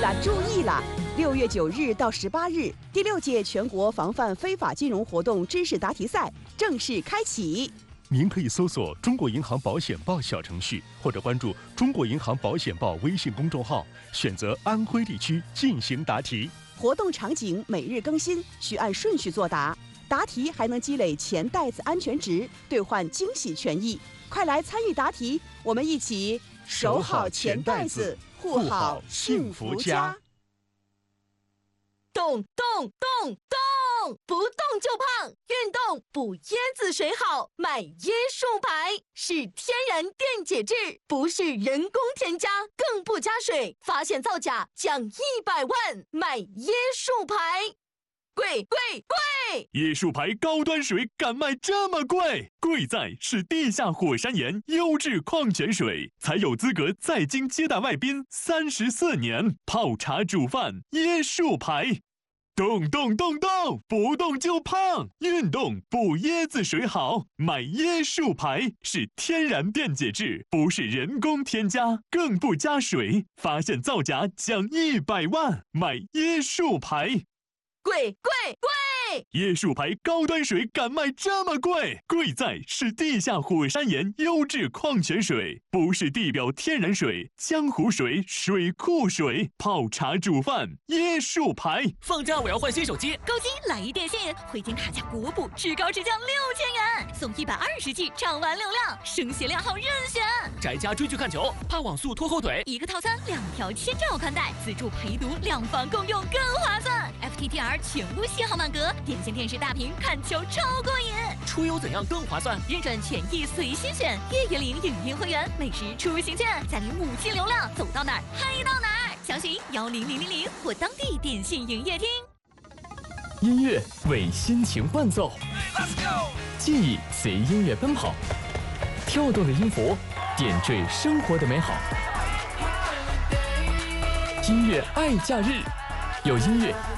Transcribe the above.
啦，注意啦！6月9日到18日，第6届全国防范非法金融活动知识答题赛正式开启。 您可以搜索中国银行保险报小程序，或者关注中国银行保险报微信公众号，选择安徽地区进行答题。 活动场景每日更新，需按顺序作答。答题还能积累钱袋子安全值，兑换惊喜权益。快来参与答题，我们一起守好钱袋子，护好幸福家。 动动动动，不动就胖，运动补椰子水好，买椰树牌是天然电解质，不是人工添加，更不加水，发现造假奖100万，买椰树牌。贵！ 椰树牌高端水敢卖这么贵？贵在是地下火山岩优质矿泉水，才有资格在京接待外宾34年，泡茶煮饭椰树牌。动动动动，不动就胖，运动补椰子水好，买椰树牌是天然电解质，不是人工添加，更不加水，发现造假奖100万，买椰树牌。 贵！ 椰树牌高端水敢卖这么贵？贵在是地下火山岩优质矿泉水，不是地表天然水、江湖水、水库水，泡茶煮饭椰树牌。 放假我要换新手机， 购机来一电信，回京卡价国补至高直降6000元，送120G 畅玩流量，升学量号任选。 宅家追剧看球，怕网速拖后腿， 一个套餐2条千兆宽带，自助陪读2房共用更划算。FTTR 全屋信号满格，点线电视大屏看球超过瘾。 出游怎样更划算？ 日转权益随心选，月月领影音会员，美食出行券，再领5G流量，走到哪儿嗨到哪儿。详询10000或当地电信营业厅。 音乐为心情伴奏，记忆随音乐奔跑，跳动的音符点缀生活的美好。音乐爱假日，有音乐